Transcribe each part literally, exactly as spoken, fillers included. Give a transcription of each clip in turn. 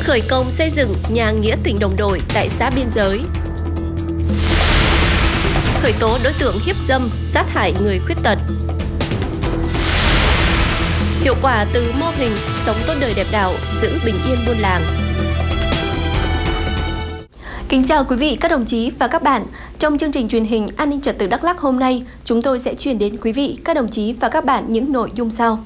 Khởi công xây dựng nhà nghĩa tình đồng đội tại xã biên giới. Khởi tố đối tượng hiếp dâm, sát hại người khuyết tật. Hiệu quả từ mô hình sống tốt đời đẹp đạo, giữ bình yên buôn làng. Kính chào quý vị, các đồng chí và các bạn. Trong chương trình truyền hình An ninh trật tự Đắk Lắk hôm nay, chúng tôi sẽ truyền đến quý vị, các đồng chí và các bạn những nội dung sau.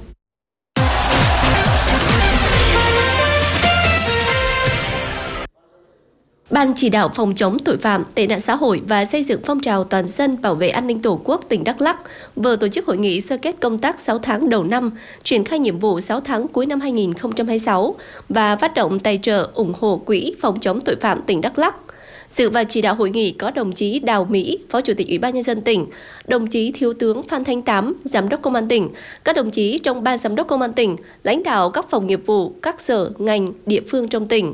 Ban chỉ đạo phòng chống tội phạm, tệ nạn xã hội và xây dựng phong trào toàn dân bảo vệ an ninh Tổ quốc tỉnh Đắk Lắk vừa tổ chức hội nghị sơ kết công tác sáu tháng đầu năm, triển khai nhiệm vụ sáu tháng cuối năm hai nghìn không trăm hai mươi sáu và phát động tài trợ ủng hộ quỹ phòng chống tội phạm tỉnh Đắk Lắk. Dự và chỉ đạo hội nghị có đồng chí Đào Mỹ, Phó Chủ tịch Ủy ban Nhân dân tỉnh, đồng chí Thiếu tướng Phan Thanh Tám, Giám đốc Công an tỉnh, các đồng chí trong Ban Giám đốc Công an tỉnh, lãnh đạo các phòng nghiệp vụ, các sở, ngành, địa phương trong tỉnh.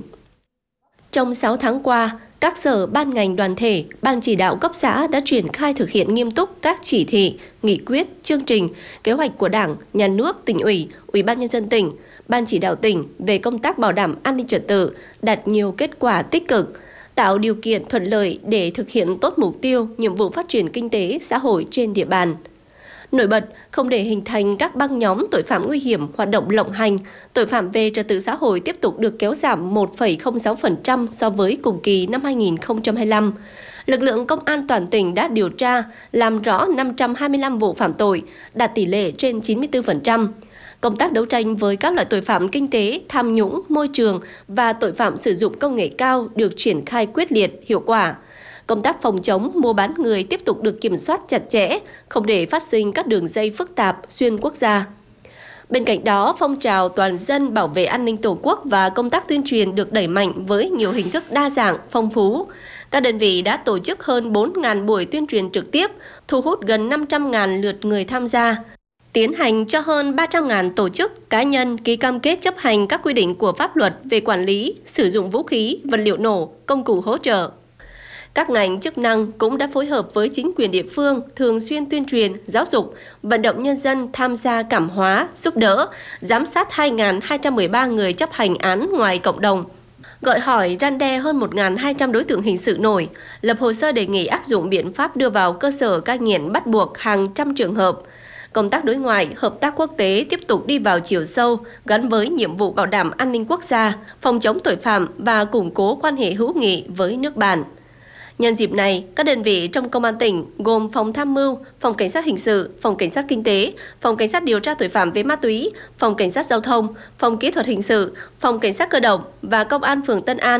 Trong sáu tháng qua, các sở, ban ngành đoàn thể, ban chỉ đạo cấp xã đã triển khai thực hiện nghiêm túc các chỉ thị, nghị quyết, chương trình, kế hoạch của Đảng, Nhà nước, Tỉnh ủy, Ủy ban Nhân dân tỉnh, Ban chỉ đạo tỉnh về công tác bảo đảm an ninh trật tự, đạt nhiều kết quả tích cực, tạo điều kiện thuận lợi để thực hiện tốt mục tiêu, nhiệm vụ phát triển kinh tế, xã hội trên địa bàn. Nổi bật, không để hình thành các băng nhóm tội phạm nguy hiểm hoạt động lộng hành, tội phạm về trật tự xã hội tiếp tục được kéo giảm một phẩy không sáu phần trăm so với cùng kỳ năm hai nghìn không trăm hai mươi lăm. Lực lượng công an toàn tỉnh đã điều tra, làm rõ năm trăm hai mươi lăm vụ phạm tội, đạt tỷ lệ trên chín mươi tư phần trăm. Công tác đấu tranh với các loại tội phạm kinh tế, tham nhũng, môi trường và tội phạm sử dụng công nghệ cao được triển khai quyết liệt, hiệu quả. Công tác phòng chống mua bán người tiếp tục được kiểm soát chặt chẽ, không để phát sinh các đường dây phức tạp xuyên quốc gia. Bên cạnh đó, phong trào toàn dân bảo vệ an ninh Tổ quốc và công tác tuyên truyền được đẩy mạnh với nhiều hình thức đa dạng, phong phú. Các đơn vị đã tổ chức hơn bốn nghìn buổi tuyên truyền trực tiếp, thu hút gần năm trăm nghìn lượt người tham gia. Tiến hành cho hơn ba trăm nghìn tổ chức, cá nhân ký cam kết chấp hành các quy định của pháp luật về quản lý, sử dụng vũ khí, vật liệu nổ, công cụ hỗ trợ. Các ngành chức năng cũng đã phối hợp với chính quyền địa phương thường xuyên tuyên truyền, giáo dục, vận động nhân dân tham gia cảm hóa, giúp đỡ, giám sát hai nghìn hai trăm mười ba người chấp hành án ngoài cộng đồng, gọi hỏi răn đe hơn một nghìn hai trăm đối tượng hình sự nổi, lập hồ sơ đề nghị áp dụng biện pháp đưa vào cơ sở cai nghiện bắt buộc hàng trăm trường hợp. Công tác đối ngoại, hợp tác quốc tế tiếp tục đi vào chiều sâu, gắn với nhiệm vụ bảo đảm an ninh quốc gia, phòng chống tội phạm và củng cố quan hệ hữu nghị với nước bạn. Nhân dịp này, các đơn vị trong Công an tỉnh gồm Phòng Tham mưu, Phòng Cảnh sát Hình sự, Phòng Cảnh sát Kinh tế, Phòng Cảnh sát điều tra tội phạm về ma túy, Phòng Cảnh sát Giao thông, Phòng Kỹ thuật Hình sự, Phòng Cảnh sát Cơ động và Công an phường Tân An